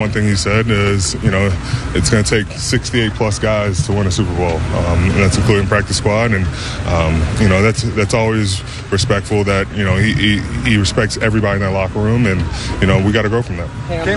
one thing he said is, it's going to take 68-plus guys to win a Super Bowl, and that's including practice squad. And, that's always respectful that, he respects everybody in that locker room, and, we got to grow from that.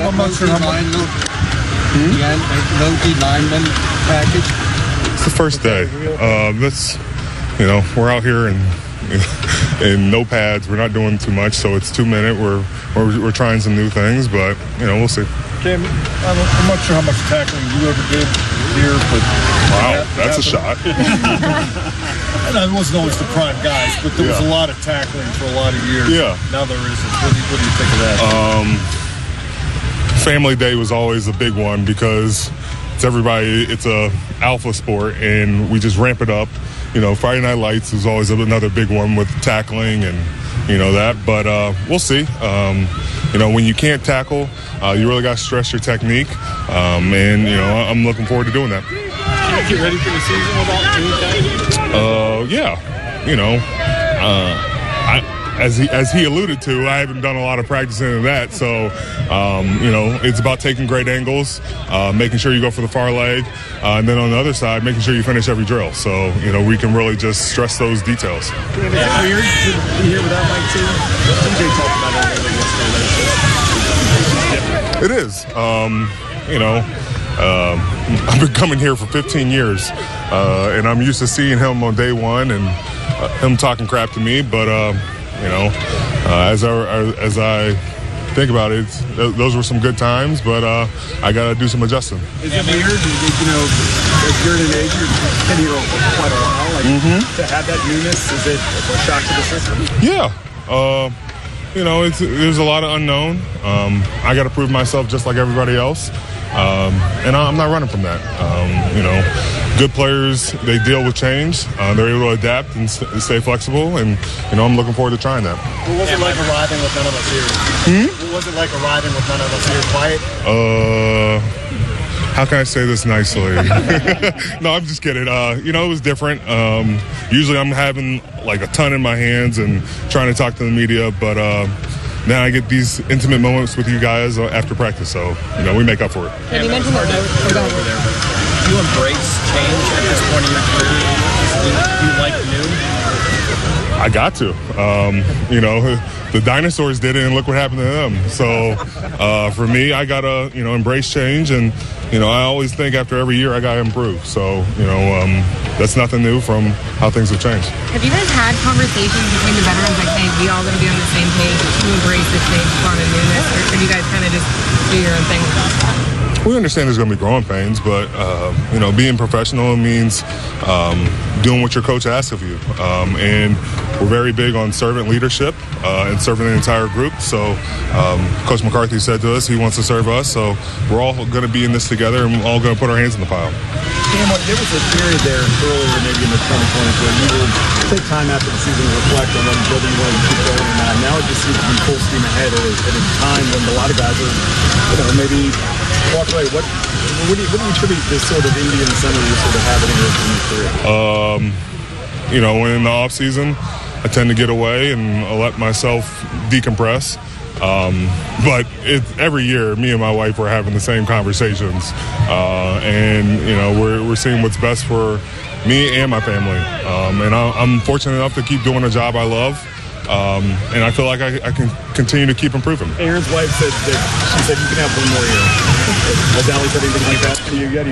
Low-key lineman package. It's the first day. We're out here in no pads. We're not doing too much, so it's 2 minute. We're trying some new things, but we'll see. Cam, I'm not sure how much tackling you ever did here, but wow, that's a shot. And I wasn't always the prime guys, but there was a lot of tackling for a lot of years. Yeah. Now there isn't. What do you think of that? Family Day was always a big one because it's a alpha sport, and we just ramp it up. Friday Night Lights is always another big one with tackling and, that. But we'll see. When you can't tackle, you really got to stress your technique. And, I'm looking forward to doing that. Can you get ready for the season without anything? As he alluded to, I haven't done a lot of practicing of that. So, it's about taking great angles, making sure you go for the far leg, and then on the other side, making sure you finish every drill. So, we can really just stress those details. Is it weird to be here without Mike too? TJ talked about it earlier yesterday. It is. I've been coming here for 15 years, and I'm used to seeing him on day one and him talking crap to me, but as I think about it, those were some good times, but I got to do some adjusting. Is it weird, as you're in an age, you've been here quite a while, to have that newness, is it a shock to the system? Yeah. There's a lot of unknown. I got to prove myself just like everybody else, and I'm not running from that. Good players, they deal with change. They're able to adapt and stay flexible, and, I'm looking forward to trying that. What was it like arriving with none of us here? What was it like arriving with none of us here? Quiet? How can I say this nicely? No, I'm just kidding. It was different. Usually I'm having like a ton in my hands and trying to talk to the media, but then I get these intimate moments with you guys after practice, so, we make up for it. Can you mention that? Do you embrace change at this point in your career? Do you like new? I got to. The dinosaurs did it, and look what happened to them. So for me, I got to, embrace change, and, I always think after every year I got to improve. So, that's nothing new from how things have changed. Have you guys had conversations between the veterans like, hey, we all going to be on the same page to embrace this change, fun and newness, or do you guys kind of just do your own thing? We understand there's going to be growing pains, but, being professional means doing what your coach asks of you. And we're very big on servant leadership and serving the entire group. So Coach McCarthy said to us he wants to serve us. So we're all going to be in this together, and we're all going to put our hands in the pile. Cam, there was a period there earlier, maybe in the 2020s, where you would take time after the season to reflect on whether you wanted to keep going or not. Now it just seems to be full steam ahead at a time when a lot of guys are, maybe walk away. What do you attribute this sort of Indian summer you sort of having in your career? When in the off season, I tend to get away and I let myself decompress. But every year, me and my wife were having the same conversations, and we're seeing what's best for me and my family. And I'm fortunate enough to keep doing a job I love. And I feel like I can continue to keep improving. Aaron's wife said that she said you can have one more year. Has Allie said anything like that to you yet?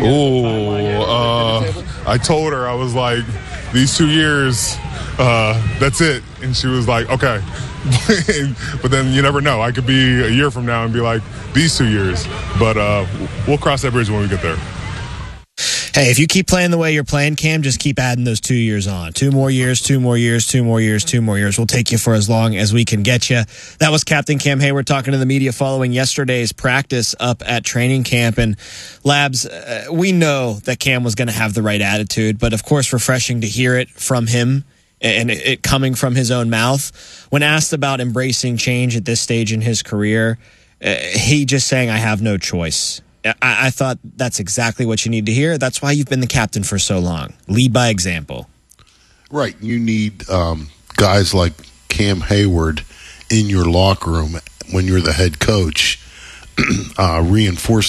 I told her, I was like, these 2 years, that's it. And she was like, okay. But then you never know. I could be a year from now and be like, these 2 years. But we'll cross that bridge when we get there. Hey, if you keep playing the way you're playing, Cam, just keep adding those 2 years on. 2 more years, 2 more years, 2 more years, 2 more years. We'll take you for as long as we can get you. That was Captain Cam Hayward talking to the media following yesterday's practice up at training camp. And Labs, we know that Cam was going to have the right attitude, but of course refreshing to hear it from him and it coming from his own mouth. When asked about embracing change at this stage in his career, he just saying, I have no choice. I thought that's exactly what you need to hear. That's why you've been the captain for so long. Lead by example. Right. You need guys like Cam Hayward in your locker room when you're the head coach, reinforcing